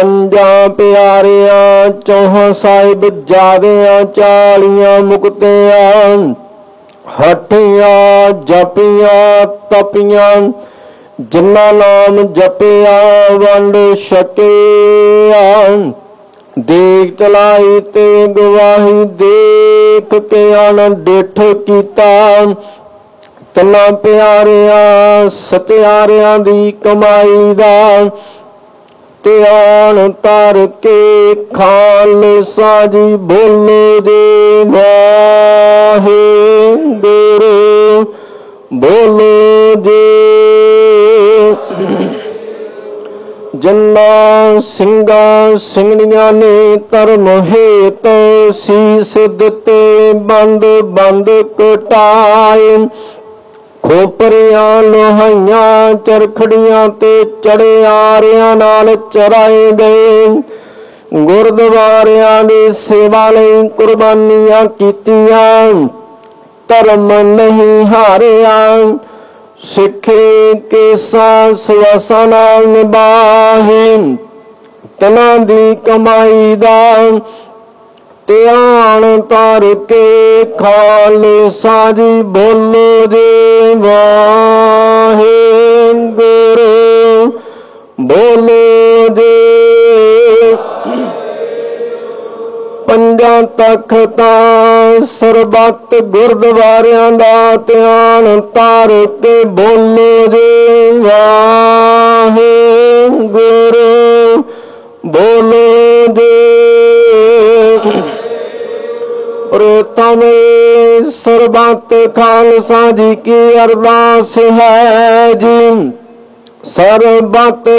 ਪੰਜਾਂ ਪਿਆਰਿਆਂ ਚੌਹਾਂ ਸਾਹਿਬ ਜਾਦਿਆਂ 40 ਮੁਕਤਿਆਂ ਹਠੀਆਂ ਜਪੀਆਂ ਤਪੀਆਂ ਜਿਨ੍ਹਾਂ ਨਾਮ ਜਪਿਆ ਵੰਡ ਛਕਿਆ ਦੇਖ ਚਲਾਈ ਤੇ ਗਵਾਹੀ ਦੇਖ ਕੇ ਅਣ ਡਿਠ ਕੀਤਾ ਤਿੰਨਾਂ ਪਿਆਰਿਆਂ ਸਤਿਆਰਿਆਂ ਦੀ ਕਮਾਈ ਦਾ ਧਿਆਨ ਧਰ ਕੇ ਖਾਲਸਾ ਜੀ ਬੋਲੋ ਜੀ ਵਾਹਿਗੁਰੂ ਬੋਲੋ ਜੀ। ਜਿਨ੍ਹਾਂ ਸਿੰਘਾਂ ਸਿੰਘਣੀਆਂ ਨੇ ਧਰਮ ਹੇਤ ਸੀਸ ਦਿੱਤੇ ਬੰਦ ਬੰਦ ਕਟਾਏ ਖੋਪਰੀਆਂ ਲੋਹਾਈਆਂ ਚਰਖੜੀਆਂ ਤੇ ਚੜਿਆਰਿਆਂ ਨਾਲ ਚਰਾਏ ਗਏ ਗੁਰਦੁਆਰਿਆਂ ਦੀ ਸੇਵਾ ਲਈ ਕੁਰਬਾਨੀਆਂ ਕੀਤੀਆਂ ਧਰਮ ਨਹੀਂ ਹਾਰਿਆ ਸਿੱਖੇ ਕੇਸਾਂ ਸਵਾਸਾਂ ਨਾਲ ਨਿਭਾਹੇ ਤਨਾਂ ਦੀ ਕਮਾਈ ਦਾ ਧਿਆਨ ਧਰ ਕੇ ਖਾਲਸਾ ਜੀ ਬੋਲੋ ਜੀ ਵਾਹਿਗੁਰੂ ਬੋਲੋ ਜੀ। ਪੰਜਾਂ ਤਖ਼ਤਾਂ ਸਰਬੱਤ ਗੁਰਦੁਆਰਿਆਂ ਦਾ ਧਿਆਨ ਧਰ ਕੇ ਬੋਲੋ ਜੀ ਵਾਹਿਗੁਰੂ ਬੋਲੋ ਜੀ। ਪ੍ਰਥਮ ਸਰਬੱਤ ਖਾਲਸਾ ਜੀ ਕੀ ਅਰਦਾਸ ਹੈ ਜੀ ਸਰਬੱਤ